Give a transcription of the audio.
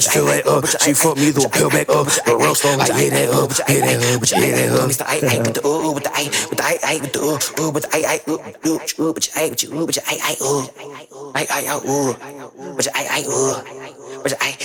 she feel like she fuck me, throw a pill back up. The real stuff, like hit that up, hit that up, hit that up. Mr. I with the with the with the with the with the with your with your with your with your with your